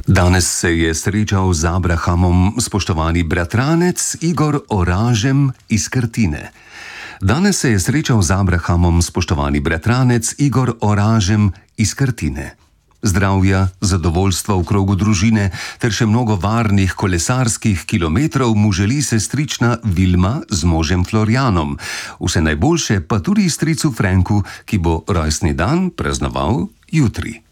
Danes se je srečal z Abrahamom spoštovani bratranec Igor Oražem iz Krtine. Danes se je srečal z Abrahamom spoštovani bratranec Igor Oražem iz Krtine. Zdravja, zadovoljstva v krogu družine ter še mnogo varnih kolesarskih kilometrov mu želi sestrična Vilma z možem Florjanom. Vse najboljše pa tudi stricu Frenku, ki bo rojstni dan praznoval jutri.